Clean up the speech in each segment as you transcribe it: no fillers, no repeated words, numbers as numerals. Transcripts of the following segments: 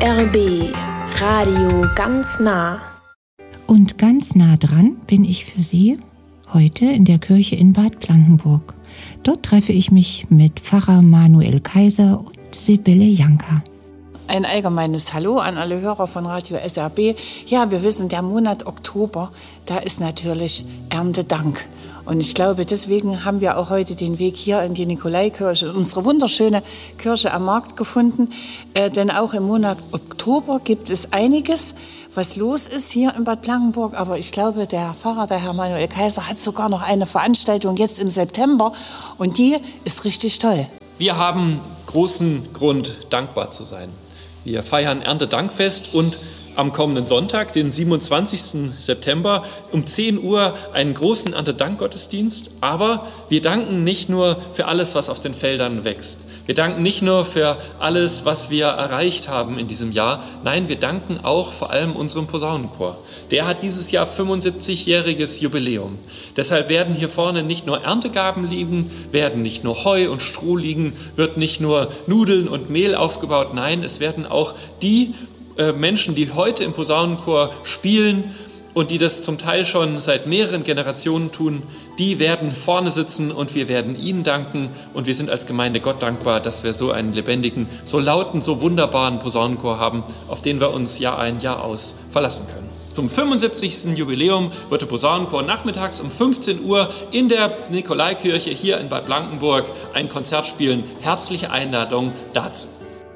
RBB Radio ganz nah. Und ganz nah dran bin ich für Sie heute in der Kirche in Bad Blankenburg. Dort treffe ich mich mit Pfarrer Manuel Kaiser und Sibylle Janka. Ein allgemeines Hallo an alle Hörer von Radio SRB. Ja, wir wissen, der Monat Oktober, da ist natürlich Erntedank. Und ich glaube, deswegen haben wir auch heute den Weg hier in die Nikolaikirche, unsere wunderschöne Kirche am Markt gefunden. Denn auch im Monat Oktober gibt es einiges, was los ist hier in Bad Blankenburg. Aber ich glaube, der Pfarrer, der Herr Manuel Kaiser, hat sogar noch eine Veranstaltung jetzt im September. Und die ist richtig toll. Wir haben großen Grund, dankbar zu sein. Wir feiern Erntedankfest und am kommenden Sonntag, den 27. September, um 10 Uhr einen großen Erntedankgottesdienst. Aber wir danken nicht nur für alles, was auf den Feldern wächst. Wir danken nicht nur für alles, was wir erreicht haben in diesem Jahr. Nein, wir danken auch vor allem unserem Posaunenchor. Der hat dieses Jahr 75-jähriges Jubiläum. Deshalb werden hier vorne nicht nur Erntegaben liegen, werden nicht nur Heu und Stroh liegen, wird nicht nur Nudeln und Mehl aufgebaut. Nein, es werden auch die Menschen, die heute im Posaunenchor spielen und die das zum Teil schon seit mehreren Generationen tun, die werden vorne sitzen und wir werden ihnen danken. Und wir sind als Gemeinde Gott dankbar, dass wir so einen lebendigen, so lauten, so wunderbaren Posaunenchor haben, auf den wir uns Jahr ein, Jahr aus verlassen können. Zum 75. Jubiläum wird der Posaunenchor nachmittags um 15 Uhr in der Nikolaikirche hier in Bad Blankenburg ein Konzert spielen. Herzliche Einladung dazu.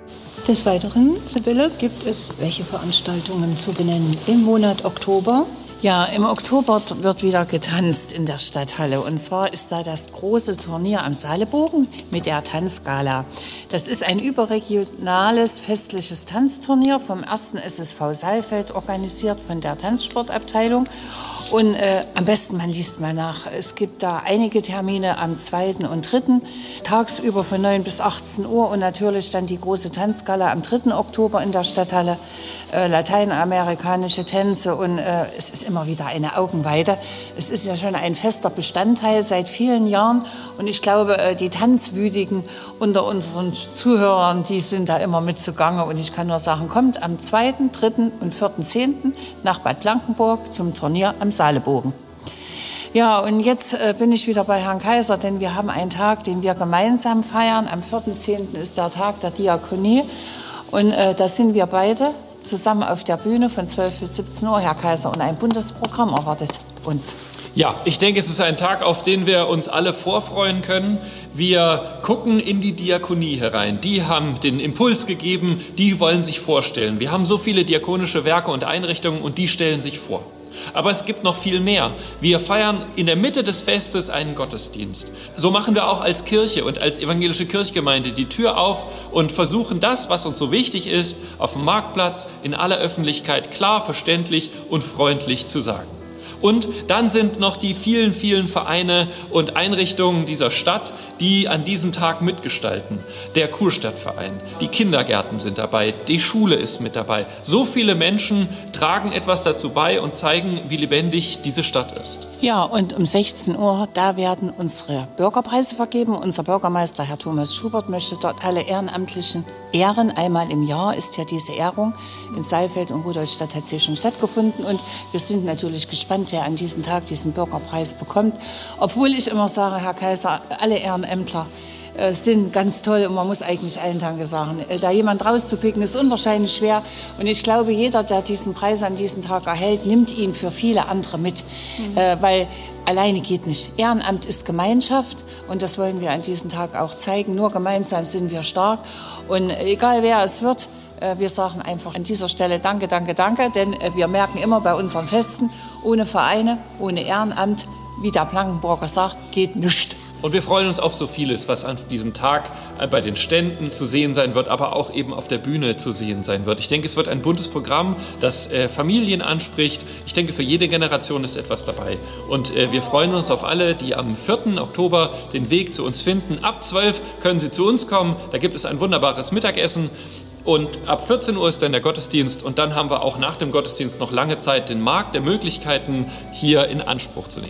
Des Weiteren, Sibylle, gibt es welche Veranstaltungen zu benennen im Monat Oktober? Ja, im Oktober wird wieder getanzt in der Stadthalle. Und zwar ist da das große Turnier am Saalebogen mit der Tanzgala. Das ist ein überregionales festliches Tanzturnier vom 1. SSV Saalfeld, organisiert von der Tanzsportabteilung. Und am besten, man liest mal nach. Es gibt da einige Termine am 2. und 3. tagsüber von 9 bis 18 Uhr und natürlich dann die große Tanzgala am 3. Oktober in der Stadthalle. Lateinamerikanische Tänze und es ist immer wieder eine Augenweide. Es ist ja schon ein fester Bestandteil seit vielen Jahren und ich glaube, die Tanzwütigen unter unseren Zuhörern, die sind da immer mit zugange und ich kann nur sagen, kommt am 2., 3. und 4.10. nach Bad Blankenburg zum Turnier am Saalebogen. Ja, und jetzt bin ich wieder bei Herrn Kaiser, denn wir haben einen Tag, den wir gemeinsam feiern. Am 4.10. ist der Tag der Diakonie und da sind wir beide zusammen auf der Bühne von 12 bis 17 Uhr, Herr Kaiser, und ein buntes Programm erwartet uns. Ja, ich denke, es ist ein Tag, auf den wir uns alle vorfreuen können. Wir gucken in die Diakonie herein. Die haben den Impuls gegeben, die wollen sich vorstellen. Wir haben so viele diakonische Werke und Einrichtungen und die stellen sich vor. Aber es gibt noch viel mehr. Wir feiern in der Mitte des Festes einen Gottesdienst. So machen wir auch als Kirche und als evangelische Kirchgemeinde die Tür auf und versuchen das, was uns so wichtig ist, auf dem Marktplatz in aller Öffentlichkeit klar, verständlich und freundlich zu sagen. Und dann sind noch die vielen, vielen Vereine und Einrichtungen dieser Stadt, die an diesem Tag mitgestalten. Der Kurstadtverein, die Kindergärten sind dabei, die Schule ist mit dabei. So viele Menschen tragen etwas dazu bei und zeigen, wie lebendig diese Stadt ist. Ja, und um 16 Uhr, da werden unsere Bürgerpreise vergeben. Unser Bürgermeister, Herr Thomas Schubert, möchte dort alle Ehrenamtlichen ehren. Einmal im Jahr ist ja diese Ehrung. In Saalfeld und Rudolstadt hat sie schon stattgefunden. Und wir sind natürlich gespannt, wer an diesem Tag diesen Bürgerpreis bekommt. Obwohl ich immer sage, Herr Kaiser, alle Ehrenämtler sind ganz toll und man muss eigentlich allen Danke sagen. Da jemand rauszupicken, ist unwahrscheinlich schwer. Und ich glaube, jeder, der diesen Preis an diesem Tag erhält, nimmt ihn für viele andere mit. Weil alleine geht nicht. Ehrenamt ist Gemeinschaft und das wollen wir an diesem Tag auch zeigen. Nur gemeinsam sind wir stark. Und egal wer es wird, wir sagen einfach an dieser Stelle Danke, danke, danke. Denn wir merken immer bei unseren Festen, ohne Vereine, ohne Ehrenamt, wie der Blankenburger sagt, geht nichts. Und wir freuen uns auf so vieles, was an diesem Tag bei den Ständen zu sehen sein wird, aber auch eben auf der Bühne zu sehen sein wird. Ich denke, es wird ein buntes Programm, das Familien anspricht. Ich denke, für jede Generation ist etwas dabei. Und wir freuen uns auf alle, die am 4. Oktober den Weg zu uns finden. Ab 12 können sie zu uns kommen. Da gibt es ein wunderbares Mittagessen. Und ab 14 Uhr ist dann der Gottesdienst und dann haben wir auch nach dem Gottesdienst noch lange Zeit den Markt der Möglichkeiten hier in Anspruch zu nehmen.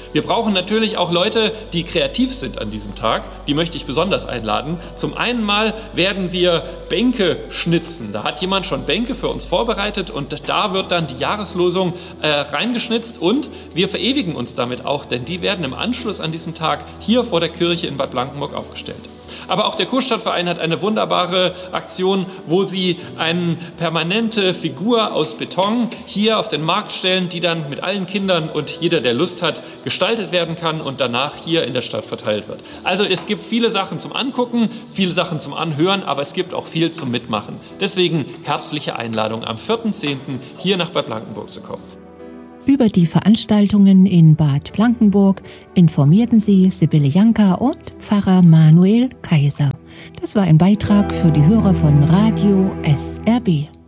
Wir brauchen natürlich auch Leute, die kreativ sind an diesem Tag. Die möchte ich besonders einladen. Zum einen mal werden wir Bänke schnitzen. Da hat jemand schon Bänke für uns vorbereitet und da wird dann die Jahreslosung reingeschnitzt und wir verewigen uns damit auch, denn die werden im Anschluss an diesen Tag hier vor der Kirche in Bad Blankenburg aufgestellt. Aber auch der Kurstadtverein hat eine wunderbare Aktion, wo sie eine permanente Figur aus Beton hier auf den Markt stellen, die dann mit allen Kindern und jeder, der Lust hat, gestaltet werden kann und danach hier in der Stadt verteilt wird. Also es gibt viele Sachen zum Angucken, viele Sachen zum Anhören, aber es gibt auch viel zum Mitmachen. Deswegen herzliche Einladung, am 4.10. hier nach Bad Blankenburg zu kommen. Über die Veranstaltungen in Bad Blankenburg informierten sie Sibylle Janka und Pfarrer Manuel Kaiser. Das war ein Beitrag für die Hörer von Radio SRB.